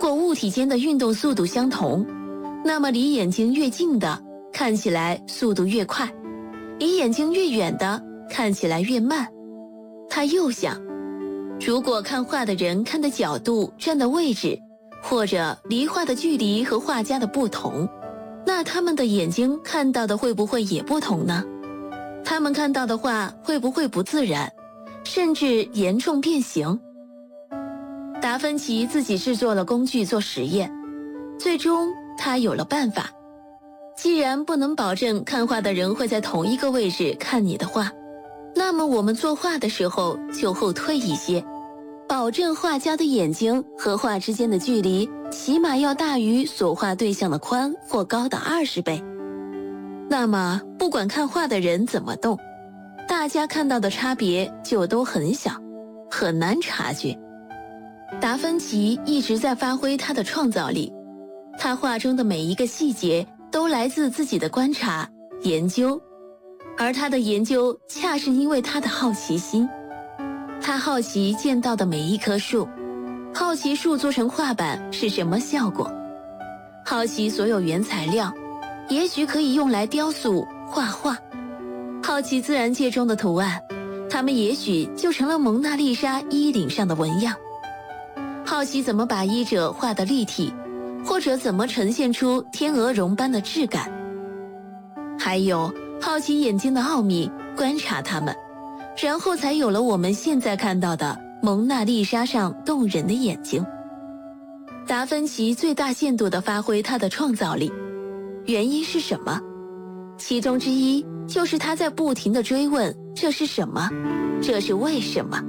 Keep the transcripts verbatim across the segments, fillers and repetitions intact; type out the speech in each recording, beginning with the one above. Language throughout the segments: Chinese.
果物体间的运动速度相同，那么离眼睛越近的看起来速度越快，离眼睛越远的看起来越慢。他又想，如果看画的人看的角度、站的位置，或者离画的距离和画家的不同，那他们的眼睛看到的会不会也不同呢？他们看到的画会不会不自然，甚至严重变形？达芬奇自己制作了工具做实验，最终他有了办法。既然不能保证看画的人会在同一个位置看你的画，那么我们作画的时候就后退一些，保证画家的眼睛和画之间的距离起码要大于所画对象的宽或高的二十倍。那么不管看画的人怎么动，大家看到的差别就都很小，很难察觉。达芬奇一直在发挥他的创造力，他画中的每一个细节都来自自己的观察、研究，而他的研究恰是因为他的好奇心。他好奇见到的每一棵树，好奇树做成画板是什么效果，好奇所有原材料，也许可以用来雕塑、画画，好奇自然界中的图案，它们也许就成了蒙娜丽莎衣领上的纹样。好奇怎么把衣褶画得立体，或者怎么呈现出天鹅绒般的质感。还有好奇眼睛的奥秘，观察它们，然后才有了我们现在看到的蒙娜丽莎上动人的眼睛。达芬奇最大限度地发挥他的创造力，原因是什么？其中之一就是他在不停地追问，这是什么？这是为什么？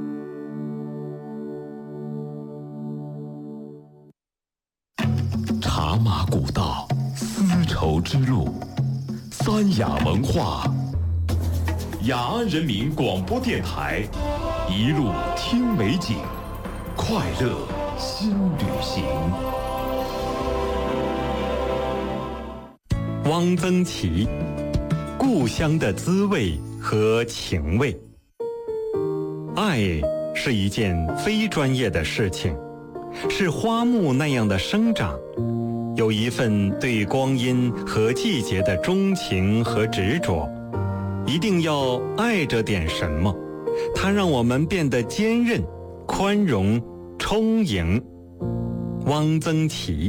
茶马古道，丝绸之路，三雅文化，雅安人民广播电台，一路听美景，快乐新旅行。 汪曾祺，故乡的滋味和情味。爱是一件非专业的事情，是花木那样的生长，有一份对光阴和季节的钟情和执着，一定要爱着点什么，它让我们变得坚韧、宽容、充盈。汪曾祺。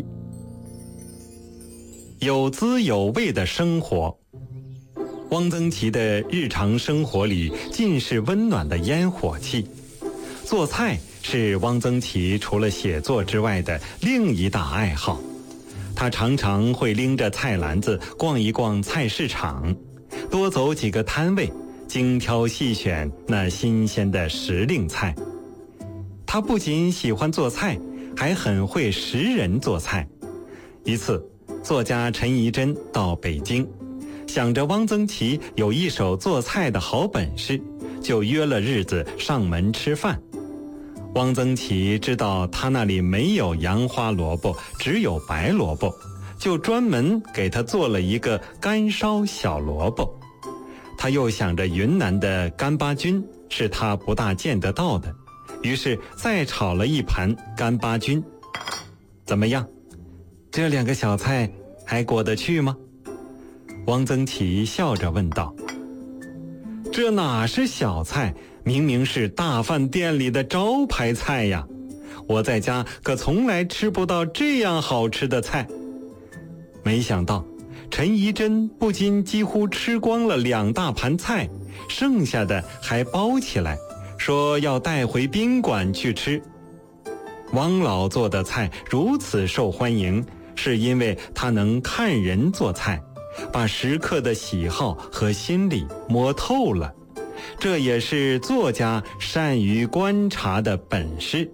有滋有味的生活。汪曾祺的日常生活里尽是温暖的烟火气。做菜是汪曾祺除了写作之外的另一大爱好。他常常会拎着菜篮子逛一逛菜市场，多走几个摊位，精挑细选那新鲜的时令菜。他不仅喜欢做菜，还很会识人做菜。一次，作家陈怡贞到北京，想着汪曾祺有一手做菜的好本事，就约了日子上门吃饭。汪曾祺知道他那里没有洋花萝卜，只有白萝卜，就专门给他做了一个干烧小萝卜。他又想着云南的干巴菌是他不大见得到的，于是再炒了一盘干巴菌。怎么样？这两个小菜还过得去吗？汪曾祺笑着问道。这哪是小菜，明明是大饭店里的招牌菜呀！我在家可从来吃不到这样好吃的菜。没想到陈怡贞不仅几乎吃光了两大盘菜，剩下的还包起来，说要带回宾馆去吃。汪老做的菜如此受欢迎，是因为他能看人做菜，把食客的喜好和心理摸透了，这也是作家善于观察的本事。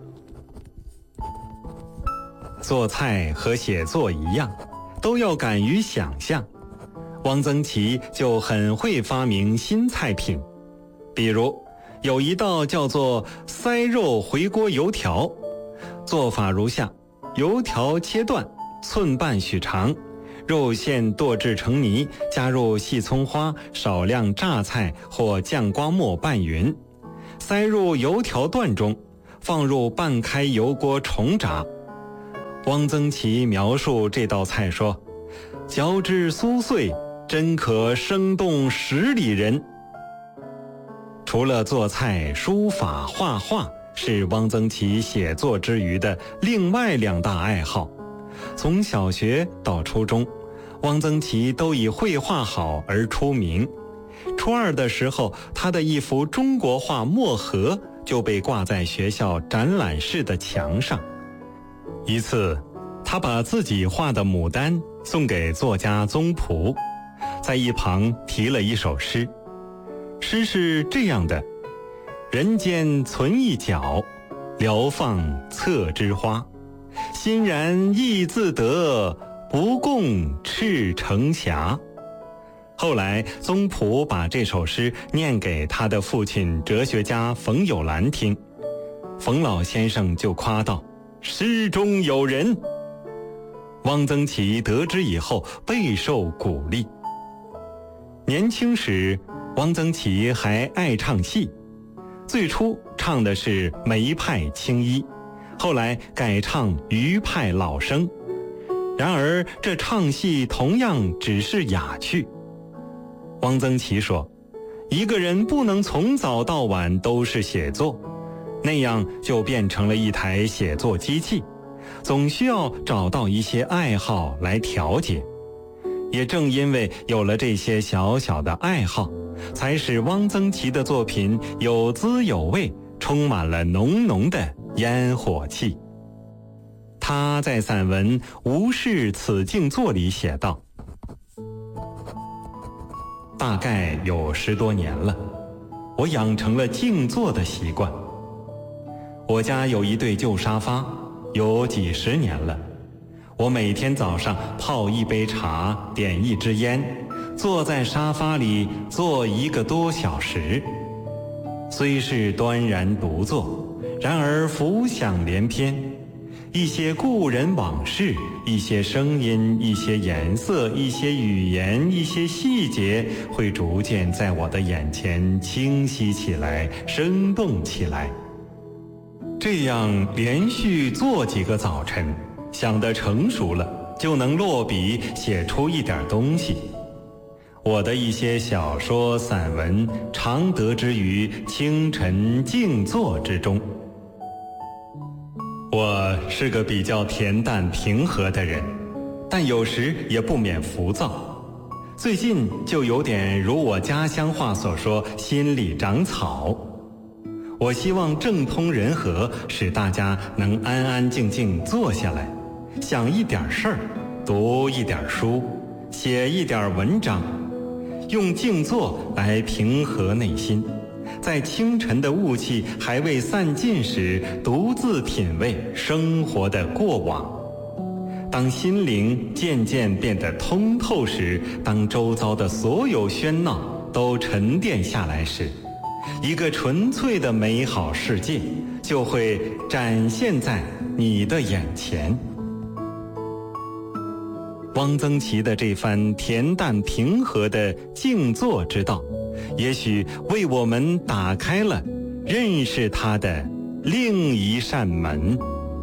做菜和写作一样，都要敢于想象。汪曾祺就很会发明新菜品，比如有一道叫做塞肉回锅油条，做法如下：油条切断，寸半许长，肉馅剁制成泥，加入细葱花，少量榨菜或酱瓜末拌匀，塞入油条段中，放入半开油锅重炸。 汪曾祺描述这道菜说：“嚼之酥脆，真可生动十里人。”除了做菜、书法、画画是汪曾祺写作之余的另外两大爱好。从小学到初中，汪曾祺都以绘画好而出名。初二的时候，他的一幅中国画《墨荷》就被挂在学校展览室的墙上。一次，他把自己画的牡丹送给作家宗璞，在一旁题了一首诗。诗是这样的：人间存一角，聊放侧之花，欣然亦自得，不共赤城霞。后来宗璞把这首诗念给他的父亲哲学家冯友兰听，冯老先生就夸道：“诗中有人。”汪曾祺得知以后备受鼓励。年轻时，汪曾祺还爱唱戏，最初唱的是梅派青衣，后来改唱余派老生。然而这唱戏同样只是哑趣。汪曾祺说，一个人不能从早到晚都是写作，那样就变成了一台写作机器，总需要找到一些爱好来调节。也正因为有了这些小小的爱好，才使汪曾祺的作品有滋有味，充满了浓浓的烟火气。他在散文《无视此静坐》里写道：大概有十多年了，我养成了静坐的习惯。我家有一对旧沙发，有几十年了。我每天早上泡一杯茶，点一支烟，坐在沙发里坐一个多小时。虽是端然独坐，然而浮想联翩，一些故人往事，一些声音，一些颜色，一些语言，一些细节，会逐渐在我的眼前清晰起来，生动起来。这样连续做几个早晨，想得成熟了，就能落笔写出一点东西。我的一些小说散文常得之于清晨静坐之中。我是个比较恬淡平和的人，但有时也不免浮躁。最近就有点如我家乡话所说，心里长草。我希望政通人和，使大家能安安静静坐下来，想一点事儿，读一点书，写一点文章，用静坐来平和内心，在清晨的雾气还未散尽时，独自品味生活的过往。当心灵渐渐变得通透时，当周遭的所有喧闹都沉淀下来时，一个纯粹的美好世界就会展现在你的眼前。汪曾祺的这番恬淡平和的静坐之道，也许为我们打开了认识他的另一扇门。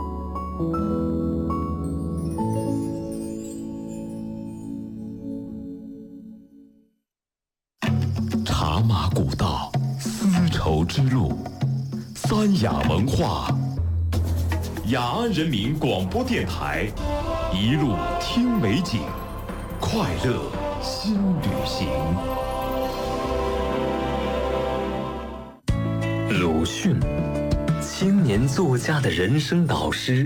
茶马古道，丝绸之路，三雅文化，雅安人民广播电台，一路听美景，快乐新旅行。 鲁迅，青年作家的人生导师。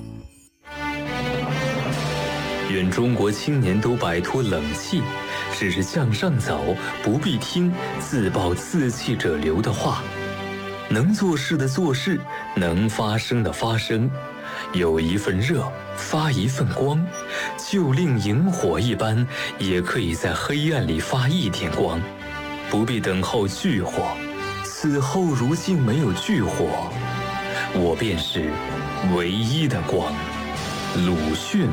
愿中国青年都摆脱冷气，只是向上走，不必听自暴自弃者流的话。能做事的做事，能发声的发声，有一份热，发一份光，就令萤火一般，也可以在黑暗里发一点光，不必等候炬火。此后如竟没有炬火，我便是唯一的光。鲁迅。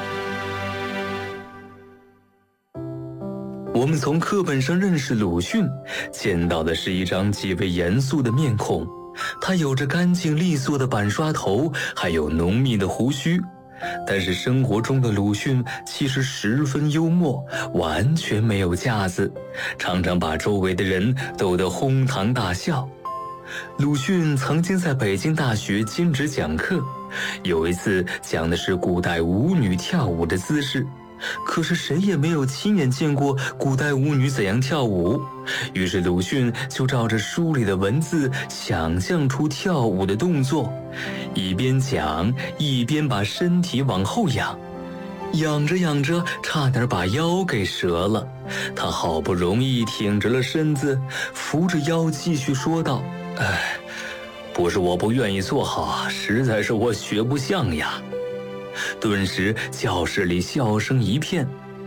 我们从课本上认识鲁迅，见到的是一张极为严肃的面孔，他有着干净利索的板刷头，还有浓密的胡须， 但是生活中的鲁迅其实十分幽默，完全没有架子，常常把周围的人逗得哄堂大笑。鲁迅曾经在北京大学兼职讲课，有一次讲的是古代舞女跳舞的姿势，可是谁也没有亲眼见过古代舞女怎样跳舞，于是鲁迅就照着书里的文字想象出跳舞的动作，一边讲一边把身体往后仰，仰着仰着差点把腰给折了。他好不容易挺直了身子，扶着腰继续说道：哎，不是我不愿意做好，实在是我学不像呀。顿时教室里笑声一片。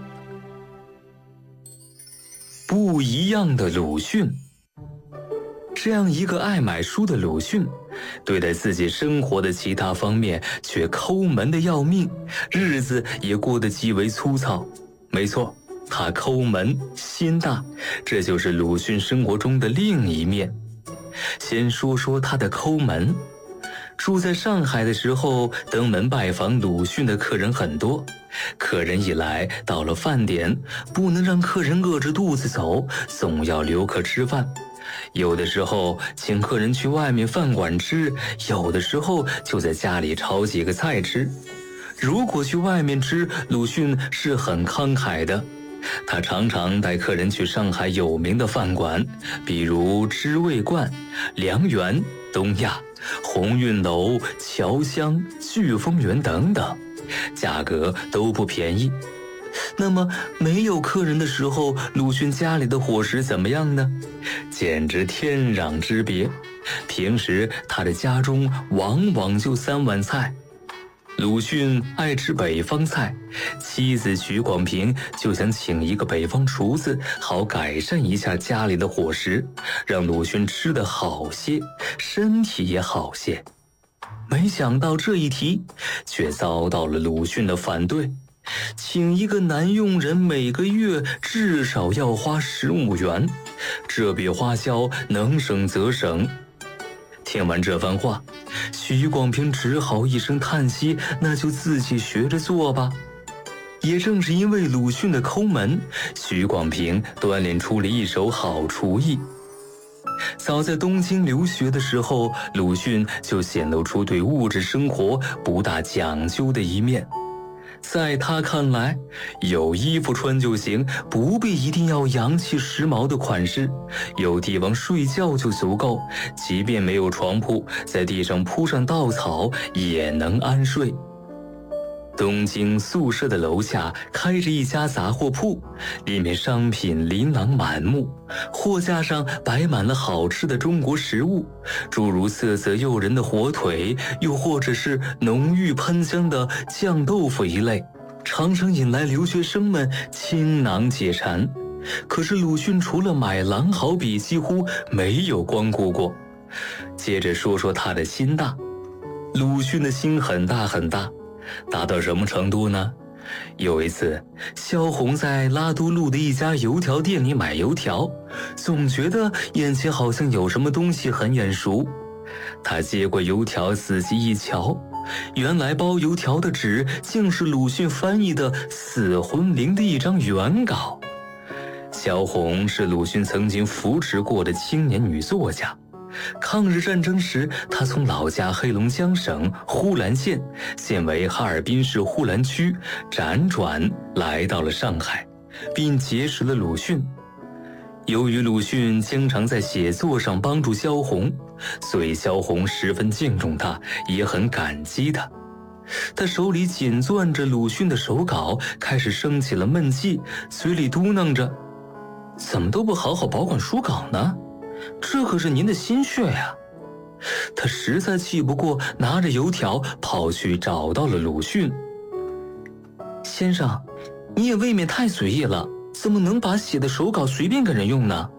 不一样的鲁迅。这样一个爱买书的鲁迅，对待自己生活的其他方面却抠门的要命，日子也过得极为粗糙。没错，他抠门心大，这就是鲁迅生活中的另一面。先说说他的抠门。住在上海的时候，登门拜访鲁迅的客人很多。客人一来，到了饭点，不能让客人饿着肚子走，总要留客吃饭。有的时候请客人去外面饭馆吃，有的时候就在家里炒几个菜吃。如果去外面吃，鲁迅是很慷慨的。他常常带客人去上海有名的饭馆，比如知味观、良缘、东亚、鸿运楼、侨香、聚丰园等等，价格都不便宜。那么没有客人的时候，鲁迅家里的伙食怎么样呢？简直天壤之别。平时他的家中往往就三碗菜。鲁迅爱吃北方菜，妻子许广平就想请一个北方厨子，好改善一下家里的伙食，让鲁迅吃得好些，身体也好些。没想到这一提，却遭到了鲁迅的反对。请一个男佣人每个月至少要花十五元，这笔花销能省则省。听完这番话，许广平只好一声叹息，那就自己学着做吧。也正是因为鲁迅的抠门，许广平锻炼出了一手好厨艺。早在东京留学的时候，鲁迅就显露出对物质生活不大讲究的一面。在他看来，有衣服穿就行，不必一定要洋气时髦的款式，有地方睡觉就足够，即便没有床铺，在地上铺上稻草也能安睡。东京宿舍的楼下开着一家杂货铺，里面商品琳琅满目，货架上摆满了好吃的中国食物，诸如色泽诱人的火腿，又或者是浓郁喷香的酱豆腐一类，常常引来留学生们倾囊解馋。可是鲁迅除了买狼毫笔，几乎没有光顾过。接着说说他的心大。鲁迅的心很大很大，大到什么程度呢？有一次，萧红在拉都路的一家油条店里买油条，总觉得眼前好像有什么东西很眼熟。他接过油条仔细一瞧，原来包油条的纸竟是鲁迅翻译的《死魂灵》的一张原稿。萧红是鲁迅曾经扶持过的青年女作家。抗日战争时，他从老家黑龙江省呼兰县，现为哈尔滨市呼兰区，辗转来到了上海，并结识了鲁迅。由于鲁迅经常在写作上帮助萧红，所以萧红十分敬重他，也很感激他。他手里紧攥着鲁迅的手稿，开始生起了闷气，嘴里嘟囔着：“怎么都不好好保管书稿呢？这可是您的心血呀！”他实在气不过，拿着油条跑去找到了鲁迅。“先生，你也未免太随意了，怎么能把写的手稿随便给人用呢？”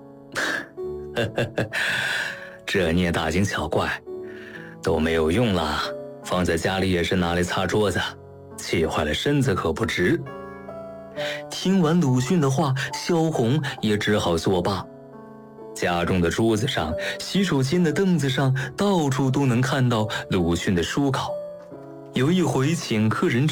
这你也大惊小怪，都没有用了，放在家里也是拿来擦桌子，气坏了身子可不值。听完鲁迅的话，萧红也只好作罢。家中的桌子上、洗手间的凳子上，到处都能看到鲁迅的书稿。 有一回请客人